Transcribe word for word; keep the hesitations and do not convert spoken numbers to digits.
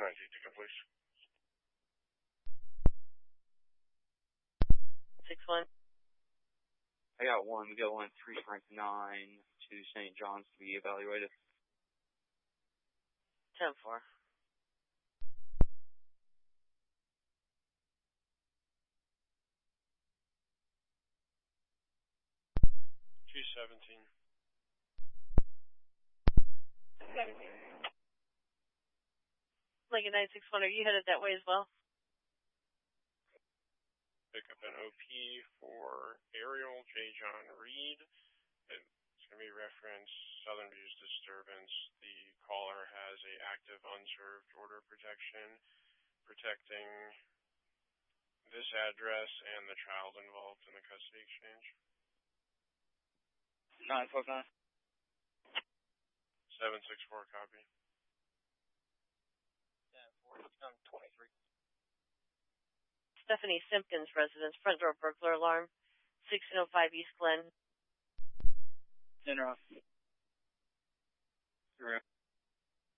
nineteen ticket, please. six one. I got one. We got one three five nine to Saint John's to be evaluated. ten four. two seventeen. seventeen. Lincoln nine six one, are you headed that way as well? Pick up an O P for Ariel J. John Reed. It's going to be reference Southern Views disturbance. The caller has a active unserved order protection protecting this address and the child involved in the custody exchange. nine four nine. seven six four, copy. ten four, I'm twenty-three. Stephanie Simpkins, residence, front door burglar alarm, sixteen oh five East Glen. Interrupt. Zero.